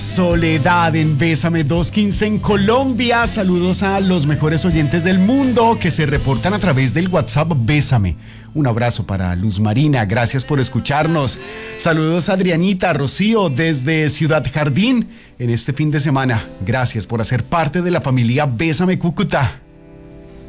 Soledad en Bésame 215 en Colombia. Saludos a los mejores oyentes del mundo que se reportan a través del WhatsApp Bésame. Un abrazo para Luz Marina, gracias por escucharnos. Saludos a Adrianita, Rocío desde Ciudad Jardín en este fin de semana. Gracias por hacer parte de la familia Bésame Cúcuta.